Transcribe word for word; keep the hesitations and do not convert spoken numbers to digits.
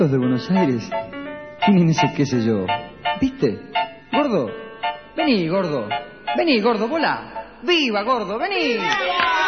de Buenos Aires tienen ese qué sé yo. ¿Viste? Gordo, vení, gordo. Vení, gordo, volá. ¡Viva, gordo, vení!